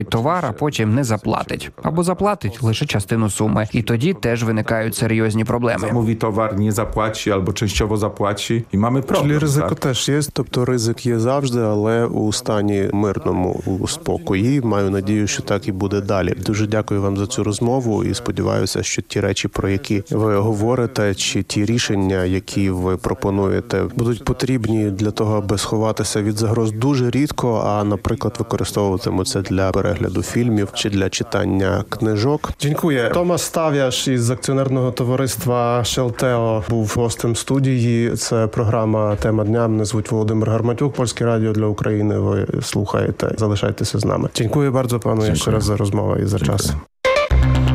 товар, а потім не заплатить. Або заплатить лише частину суми. І тоді теж виникають серйозні проблеми. Zamówi towar, nie zapłaci albo częściowo zapłaci i mamy problem. Czyli ryzyko tak? теж є, тобто ризик є завжди, але у стані мирному, у спокої. Маю надію, що так і буде далі. Дуже дякую вам за цю розмову і сподіваюся, що ті речі, про які ви говорите, чи ті рішення, які ви пропонуєте, будуть потрібні для того, аби сховатися від загроз дуже рідко, а, наприклад, використовуватимуть це для перегляду фільмів чи для читання книжок. Дякую. Томас Став'яш із акціонерного товариства Шелтео був гостем студії. Це програма «Тема дня». Мене звуть Володимир Гарматюк, Польське радіо для України. Ви слухаєте. Залишайтеся з нами. Дякую дуже, пану, ще раз за розмову і за час.